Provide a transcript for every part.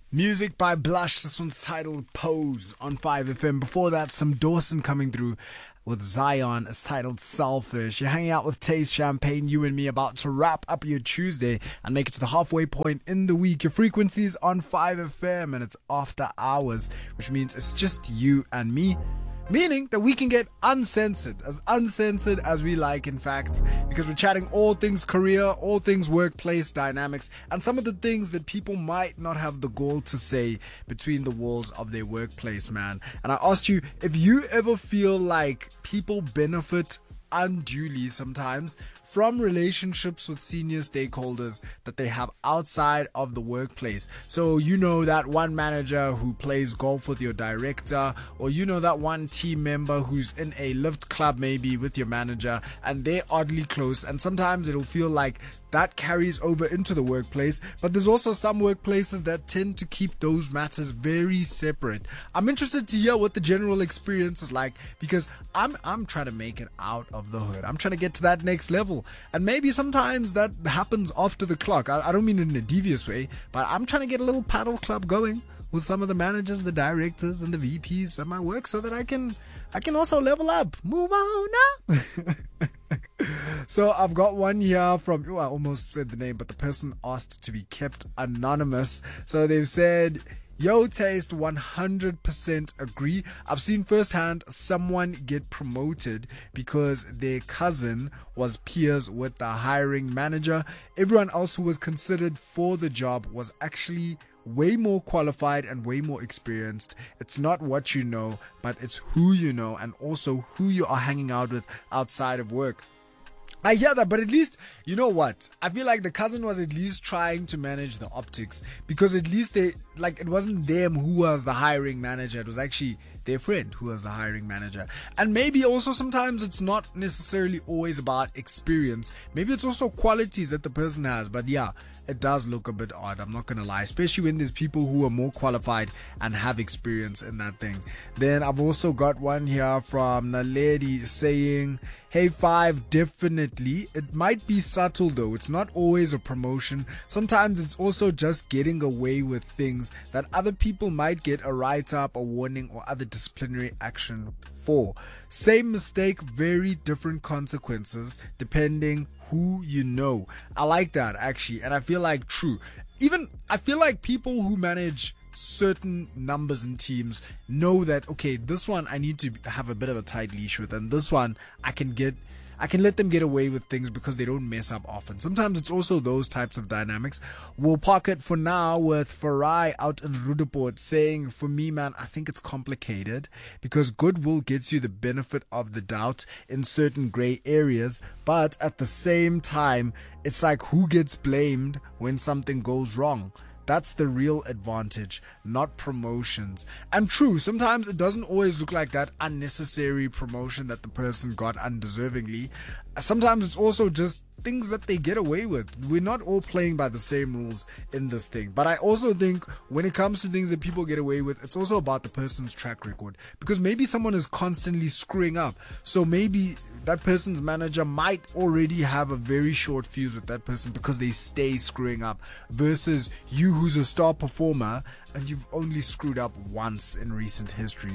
Music by Blush. This one's titled Pose on 5FM. Before that, some Dawson coming through with Zion. It's titled Selfish. You're hanging out with Taste Champagne, you and me, about to wrap up your Tuesday and make it to the halfway point in the week. Your frequency is on 5FM and it's after hours, which means it's just you and me. Meaning that we can get uncensored as we like, in fact, because we're chatting all things career, all things workplace dynamics, and some of the things that people might not have the gall to say between the walls of their workplace, man. And I asked you if you ever feel like people benefit unduly sometimes from relationships with senior stakeholders that they have outside of the workplace. So you know that one manager who plays golf with your director, or you know that one team member who's in a lift club maybe with your manager, and they're oddly close, and sometimes it'll feel like that carries over into the workplace. But there's also some workplaces that tend to keep those matters very separate. I'm interested to hear what the general experience is like, because I'm trying to make it out of the hood. I'm trying to get to that next level. And maybe sometimes that happens after the clock. I don't mean it in a devious way, but I'm trying to get a little paddle club going with some of the managers, the directors, and the VPs at my work, so that I can also level up, move on up. So I've got one here from, I almost said the name, but the person asked to be kept anonymous. So they've said, yo, Taste, 100% agree. I've seen firsthand someone get promoted because their cousin was peers with the hiring manager. Everyone else who was considered for the job was actually way more qualified and way more experienced. It's not what you know, but it's who you know, and also who you are hanging out with outside of work. I hear that, but at least, you know what? I feel like the cousin was at least trying to manage the optics, because at least it wasn't them who was the hiring manager. It was actually their friend who was the hiring manager. And maybe also sometimes it's not necessarily always about experience. Maybe it's also qualities that the person has. But yeah, it does look a bit odd, I'm not gonna lie, especially when there's people who are more qualified and have experience in that thing. Then I've also got one here from Naledi saying, hey, 5, definitely. It might be subtle though. It's not always a promotion. Sometimes it's also just getting away with things that other people might get a write-up, a warning, or other disciplinary action for. Same mistake, very different consequences depending who you know. I like that, actually, and I feel like true. Even I feel like people who manage certain numbers in teams know that, okay, this one I need to have a bit of a tight leash with, and this one I can let them get away with things because they don't mess up often. Sometimes it's also those types of dynamics. We'll park it for now with Farai out in Rudaport saying, for me, man, I think it's complicated because goodwill gets you the benefit of the doubt in certain gray areas, but at the same time, it's like who gets blamed when something goes wrong. That's the real advantage, not promotions. And true, sometimes it doesn't always look like that unnecessary promotion that the person got undeservingly. Sometimes it's also just things that they get away with. We're not all playing by the same rules in this thing. But I also think when it comes to things that people get away with, it's also about the person's track record. Because maybe someone is constantly screwing up. So maybe that person's manager might already have a very short fuse with that person because they stay screwing up, versus you who's a star performer and you've only screwed up once in recent history.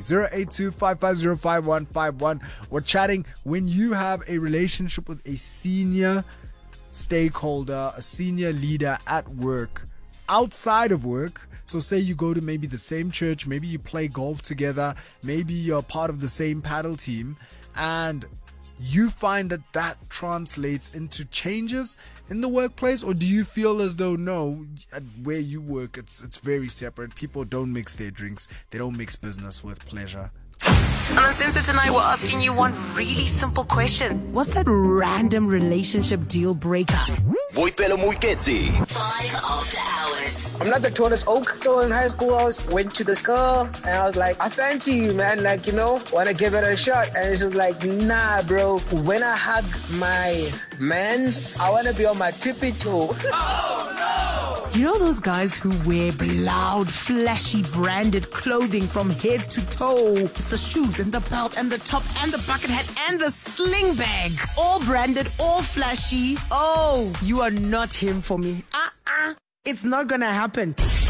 082-550-5151. We're chatting when you have a relationship with a senior stakeholder, a senior leader at work, outside of work. So say you go to maybe the same church, maybe you play golf together, maybe you're part of the same paddle team, and you find that translates into changes in the workplace? Or do you feel as though, no, at where you work, it's very separate? People don't mix their drinks. They don't mix business with pleasure. On Uncensored tonight, we're asking you one really simple question. What's that random relationship deal breaker? Boipelo Muiketsi. 5 after hours. I'm not the tallest oak. So in high school, I went to this girl and I was like, I fancy you, man. Like, want to give it a shot. And she was like, nah, bro. When I hug my mans, I want to be on my tippy toe. Oh, no! You know those guys who wear loud, flashy, branded clothing from head to toe? It's the shoes and the belt and the top and the bucket hat and the sling bag. All branded, all flashy. Oh, you are not him for me. It's not gonna happen.